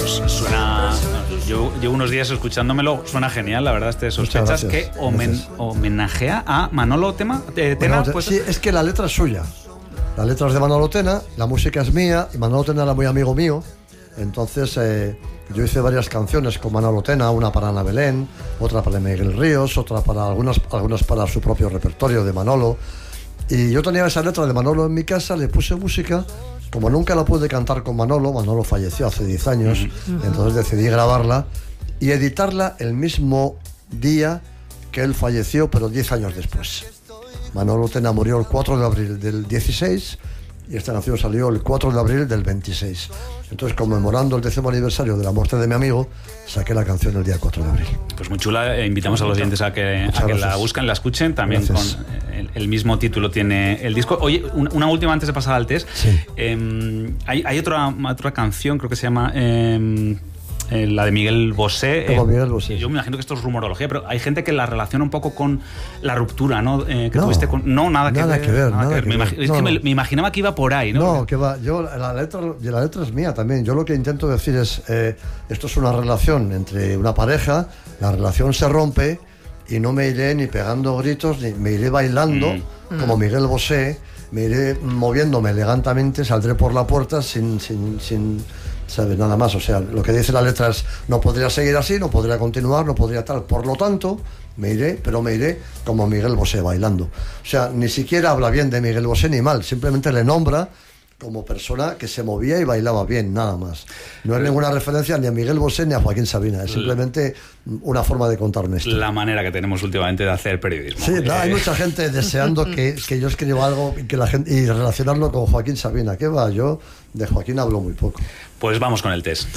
Pues suena... Llevo unos días escuchándomelo, suena genial, la verdad, Sospechas, que homenajea a Manolo Tena. Pues... Sí, es que la letra es suya. La letra es de Manolo Tena, la música es mía, y Manolo Tena era muy amigo mío. Entonces yo hice varias canciones con Manolo Tena, una para Ana Belén, otra para Miguel Ríos, otra para algunas para su propio repertorio de Manolo. Y yo tenía esa letra de Manolo en mi casa, le puse música. Como nunca la pude cantar con Manolo falleció hace 10 años, entonces decidí grabarla y editarla el mismo día que él falleció, pero 10 años después. Manolo Tena murió el 4 de abril del 16 y esta canción salió el 4 de abril del 26. Entonces, conmemorando el 10º aniversario de la muerte de mi amigo, saqué la canción el día 4 de abril. Pues muy chula, invitamos a los oyentes a que la busquen, la escuchen, también gracias. Con el mismo título tiene el disco. Oye, una última antes de pasar al test. Sí. Hay otra canción, creo que se llama... la de Miguel Bosé. Miguel Bosé. Yo me imagino que esto es rumorología, pero hay gente que la relaciona un poco con la ruptura, ¿no? Que tuviste con... No, nada que ver. Me imaginaba que iba por ahí, ¿no? No, que va. La letra es mía también. Yo lo que intento decir es, esto es una relación entre una pareja, la relación se rompe y no me iré ni pegando gritos, ni me iré bailando como Miguel Bosé, me iré moviéndome elegantemente, saldré por la puerta sin ¿sabes? Nada más, o sea, lo que dice la letra es no podría seguir así, no podría continuar, no podría tal, por lo tanto me iré como Miguel Bosé bailando. O sea, ni siquiera habla bien de Miguel Bosé ni mal, simplemente le nombra como persona que se movía y bailaba bien, nada más. No es ninguna referencia ni a Miguel Bosé ni a Joaquín Sabina, es simplemente una forma de contar una historia. La manera que tenemos últimamente de hacer periodismo. Sí, hay mucha gente deseando que yo escriba algo y relacionarlo con Joaquín Sabina. ¿Qué va? Yo de Joaquín hablo muy poco. Pues vamos con el test.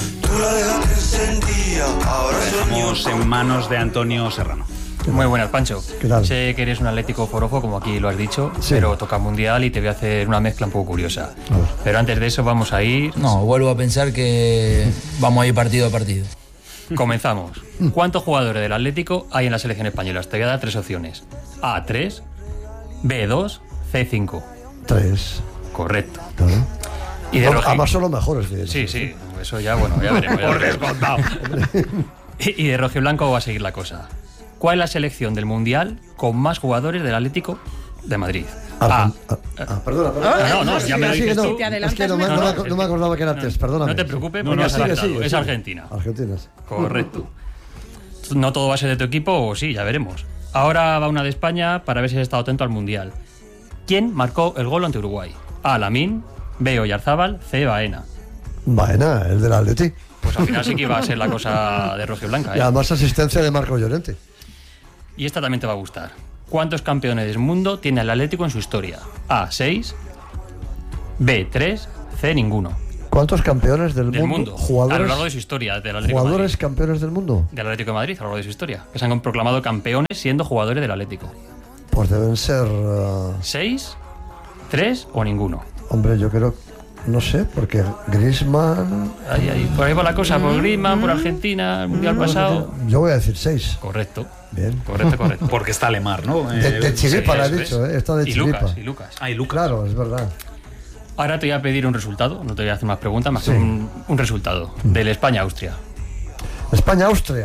Lo dejamos en manos de Antonio Serrano. Muy buenas, Pancho. ¿Qué tal? Sé que eres un atlético forofo, como aquí lo has dicho, sí. Pero toca mundial y te voy a hacer una mezcla un poco curiosa. Pero antes de eso vamos a ir... No, vuelvo a pensar que vamos a ir partido a partido. Comenzamos. ¿Cuántos jugadores del Atlético hay en la selección española? Te voy a dar 3 opciones. A, 3, B, 2, C, 5. 3. Correcto. Claro. Y de Además son los mejores. Sí, eso ya, bueno, ya veremos. Por descontado. Y de rojiblanco va a seguir la cosa. ¿Cuál es la selección del Mundial con más jugadores del Atlético de Madrid? Perdona. No, ya me lo dices tú. Es que no me acordaba que era test, perdóname. No te preocupes, porque es Argentina. Argentina. Correcto. No todo va a ser de tu equipo, o sí, ya veremos. Ahora va una de España para ver si has estado atento al Mundial. ¿Quién marcó el gol ante Uruguay? A, Lamine, B, Oyarzábal, C, Baena. Baena, el del Atleti. Pues al final sí que iba a ser la cosa de rojiblanca, ¿eh? Y además asistencia de Marco Llorente. Y esta también te va a gustar. ¿Cuántos campeones del mundo tiene el Atlético en su historia? A, 6, B, 3, C, ninguno. ¿Cuántos campeones del mundo? Jugadores, a lo largo de su historia del Atlético ¿Jugadores de Madrid. Campeones del mundo? Del Atlético de Madrid, a lo largo de su historia. Que se han proclamado campeones siendo jugadores del Atlético. Pues deben ser... 6, 3 o ninguno. Hombre, yo creo... No sé, porque Griezmann... Por ahí va la cosa, por Griezmann, por Argentina, el Mundial pasado... Yo voy a decir 6. Correcto. Bien. Correcto. Porque está Lemar, ¿no? De Chiripa lo he dicho, está de Chiripa. Y Lucas. Y Lucas. Claro, es verdad. Ahora te voy a pedir un resultado, no te voy a hacer más preguntas, más que un resultado del España-Austria. España-Austria.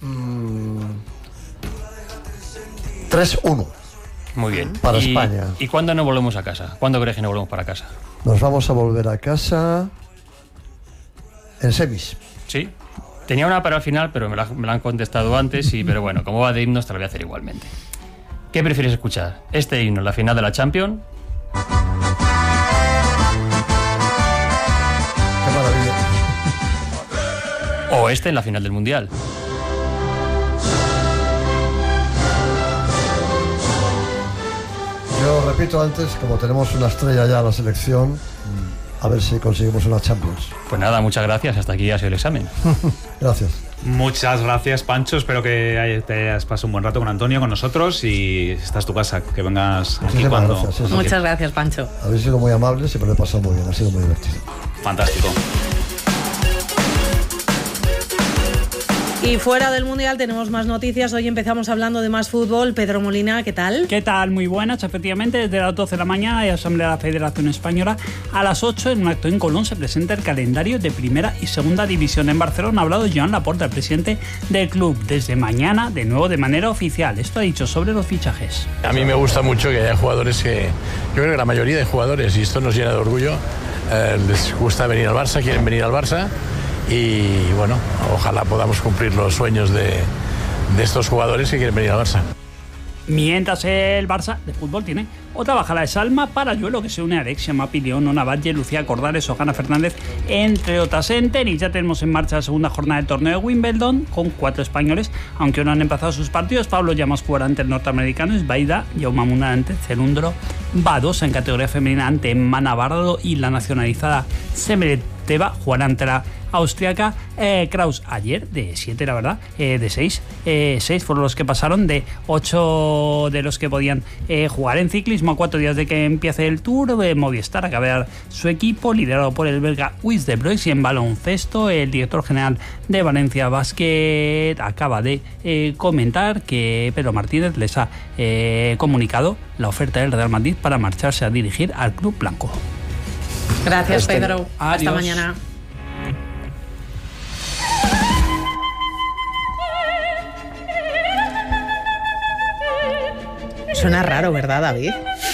3-1. Muy bien. Para España. ¿Y cuándo nos volvemos a casa? ¿Cuándo crees que nos volvemos para casa? Nos vamos a volver a casa en semis. Sí. Tenía una para el final, pero me la han contestado antes, pero bueno, como va de himnos, te la voy a hacer igualmente. ¿Qué prefieres escuchar? ¿Este himno en la final de la Champions? ¡Qué maravilla! ¿O este en la final del Mundial? Yo repito antes, como tenemos una estrella ya en la selección, a ver si conseguimos una Champions. Pues nada, muchas gracias. Hasta aquí ha sido el examen. Gracias. Muchas gracias, Pancho. Espero que te hayas pasado un buen rato con Antonio, con nosotros, y esta es tu casa, que vengas aquí cuando... Gracias, sí. Muchas gracias, Pancho. Habéis sido muy amables y me lo he pasado muy bien, ha sido muy divertido. Fantástico. Y fuera del Mundial tenemos más noticias. Hoy empezamos hablando de más fútbol. Pedro Molina, ¿qué tal? ¿Qué tal? Muy buenas. Efectivamente, desde las 12 de la mañana hay Asamblea de la Federación Española. A las 8, en un acto en Colón, se presenta el calendario de Primera y Segunda División. En Barcelona ha hablado Joan Laporta, el presidente del club. Desde mañana, de nuevo, de manera oficial. Esto ha dicho sobre los fichajes. A mí me gusta mucho que haya jugadores que... Yo creo que la mayoría de jugadores, y esto nos llena de orgullo, les gusta venir al Barça, quieren venir al Barça. Y bueno, ojalá podamos cumplir los sueños de estos jugadores que quieren venir al Barça. Mientras el Barça de fútbol tiene otra bajada de Salma Parayuelo, que se une a Alexia Mapilión, Nona Batlle, Lucía Cordales, Ojana Fernández, entre otras. En tenis ya tenemos en marcha la segunda jornada del torneo de Wimbledon con 4 españoles, aunque no han empezado sus partidos. Pablo Llamas jugará ante el norteamericano Isbaida, Jaume Munar ante Cerúndolo Badosa en categoría femenina ante Emma Navarro, y la nacionalizada Semereteva jugará ante la austriaca Kraus. Ayer de 7, la verdad, de 6 fueron los que pasaron de 8 de los que podían jugar. En ciclismo, a 4 días de que empiece el Tour, Movistar acaba de dar su equipo, liderado por el belga Luis de Broix. Y en baloncesto, el director general de Valencia Basket acaba de comentar que Pedro Martínez les ha comunicado la oferta del Real Madrid para marcharse a dirigir al club blanco. Gracias, Pedro. Adiós. Hasta mañana. Suena raro, ¿verdad, David?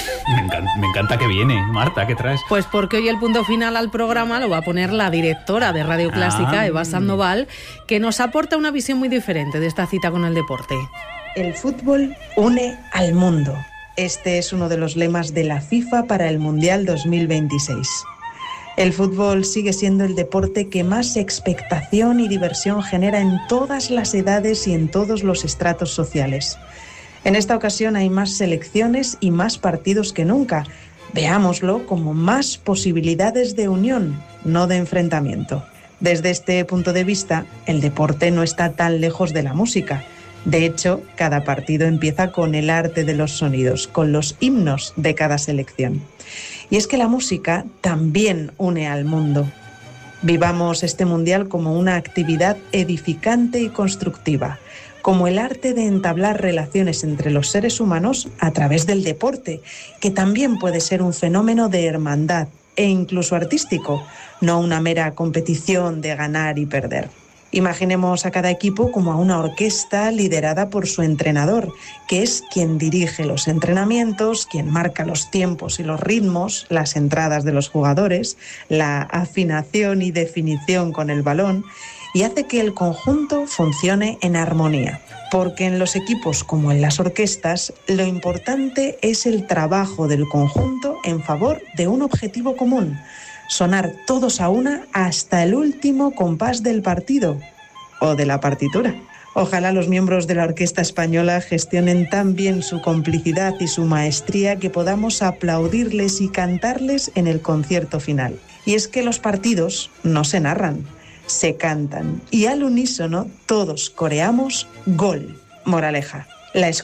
Me encanta que viene. Marta, ¿qué traes? Pues porque hoy el punto final al programa lo va a poner la directora de Radio Clásica, Eva Sandoval, que nos aporta una visión muy diferente de esta cita con el deporte. El fútbol une al mundo. Este es uno de los lemas de la FIFA para el Mundial 2026. El fútbol sigue siendo el deporte que más expectación y diversión genera en todas las edades y en todos los estratos sociales. En esta ocasión hay más selecciones y más partidos que nunca. Veámoslo como más posibilidades de unión, no de enfrentamiento. Desde este punto de vista, el deporte no está tan lejos de la música. De hecho, cada partido empieza con el arte de los sonidos, con los himnos de cada selección. Y es que la música también une al mundo. Vivamos este mundial como una actividad edificante y constructiva, como el arte de entablar relaciones entre los seres humanos a través del deporte, que también puede ser un fenómeno de hermandad e incluso artístico, no una mera competición de ganar y perder. Imaginemos a cada equipo como a una orquesta liderada por su entrenador, que es quien dirige los entrenamientos, quien marca los tiempos y los ritmos, las entradas de los jugadores, la afinación y definición con el balón, y hace que el conjunto funcione en armonía. Porque en los equipos como en las orquestas, lo importante es el trabajo del conjunto en favor de un objetivo común: sonar todos a una hasta el último compás del partido o de la partitura. Ojalá los miembros de la Orquesta Española gestionen tan bien su complicidad y su maestría que podamos aplaudirles y cantarles en el concierto final. Y es que los partidos no se narran, se cantan, y al unísono todos coreamos gol. Moraleja: la